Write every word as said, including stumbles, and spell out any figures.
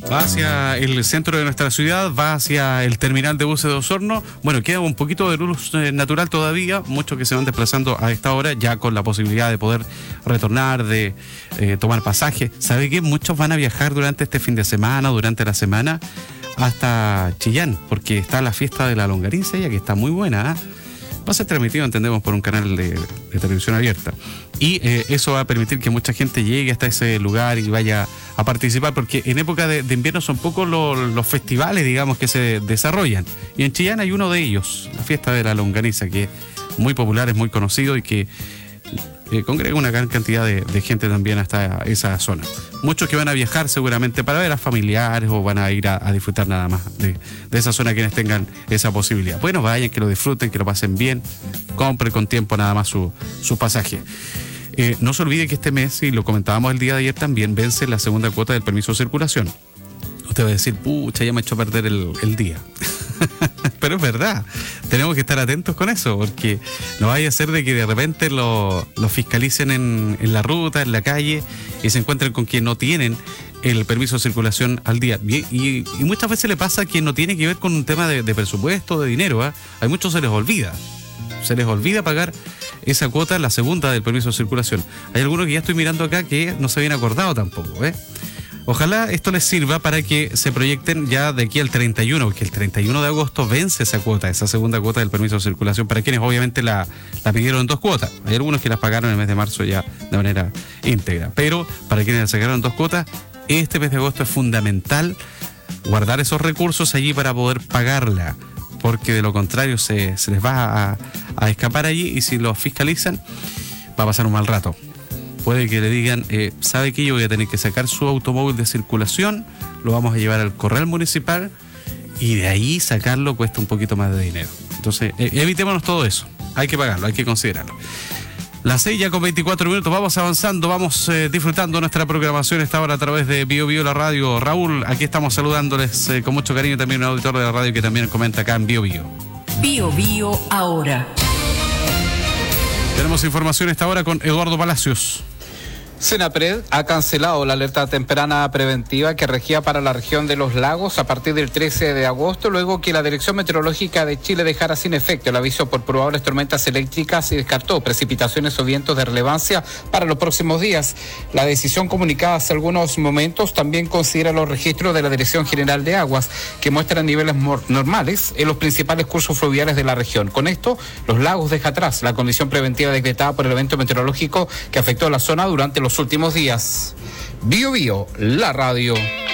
Va hacia el centro de nuestra ciudad, va hacia el terminal de buses de Osorno. Bueno, queda un poquito de luz eh, natural todavía, muchos que se van desplazando a esta hora, ya con la posibilidad de poder retornar, de eh, tomar pasaje. ¿Sabe qué? Muchos van a viajar durante este fin de semana, durante la semana, hasta Chillán, porque está la fiesta de la longaniza, ya que está muy buena, ¿eh? Va a ser transmitido, entendemos, por un canal de, de televisión abierta. Y eh, eso va a permitir que mucha gente llegue hasta ese lugar y vaya a participar, porque en época de, de invierno son pocos los, los festivales, digamos, que se desarrollan. Y en Chillán hay uno de ellos, la fiesta de la longaniza, que es muy popular, es muy conocido y que eh, congrega una gran cantidad de, de gente también hasta esa zona. Muchos que van a viajar seguramente para ver a familiares o van a ir a, a disfrutar nada más de, de esa zona, quienes tengan esa posibilidad. Bueno, vayan, que lo disfruten, que lo pasen bien, compren con tiempo nada más su, su pasaje. Eh, no se olvide que este mes, y lo comentábamos el día de ayer también, vence la segunda cuota del permiso de circulación. Usted va a decir, pucha, ya me ha hecho perder el, el día. Pero es verdad, tenemos que estar atentos con eso, porque no vaya a ser de que de repente lo, lo fiscalicen en, en la ruta, en la calle, y se encuentren con quien no tienen el permiso de circulación al día. Y, y, y muchas veces le pasa que no tiene que ver con un tema de, de presupuesto, de dinero, ¿eh? Hay muchos se les olvida, se les olvida pagar esa cuota, la segunda del permiso de circulación. Hay algunos que ya estoy mirando acá que no se habían acordado tampoco, ¿eh? Ojalá esto les sirva para que se proyecten ya de aquí al treinta y uno, porque el treinta y uno de agosto vence esa cuota, esa segunda cuota del permiso de circulación, para quienes obviamente la, la pidieron en dos cuotas. Hay algunos que las pagaron en el mes de marzo ya de manera íntegra, pero para quienes la sacaron en dos cuotas, este mes de agosto es fundamental guardar esos recursos allí para poder pagarla, porque de lo contrario se, se les va a, a escapar allí, y si los fiscalizan va a pasar un mal rato. Puede que le digan, eh, ¿sabe qué? Yo voy a tener que sacar su automóvil de circulación, lo vamos a llevar al correo municipal, y de ahí sacarlo cuesta un poquito más de dinero. Entonces, eh, evitémonos todo eso. Hay que pagarlo, hay que considerarlo. Las seis ya con veinticuatro minutos, vamos avanzando, vamos eh, disfrutando nuestra programación esta hora a través de Bio Bio, la radio. Raúl, aquí estamos saludándoles eh, con mucho cariño, también un auditor de la radio que también comenta acá en Bio Bio. Bio Bio ahora. Tenemos información esta hora con Eduardo Palacios. Senapred ha cancelado la alerta temprana preventiva que regía para la región de los lagos a partir del trece de agosto, luego que la Dirección Meteorológica de Chile dejara sin efecto el aviso por probables tormentas eléctricas y descartó precipitaciones o vientos de relevancia para los próximos días. La decisión comunicada hace algunos momentos también considera los registros de la Dirección General de Aguas, que muestran niveles normales en los principales cursos fluviales de la región. Con esto, los lagos deja atrás la condición preventiva decretada por el evento meteorológico que afectó a la zona durante los últimos días. Bio Bio, la radio.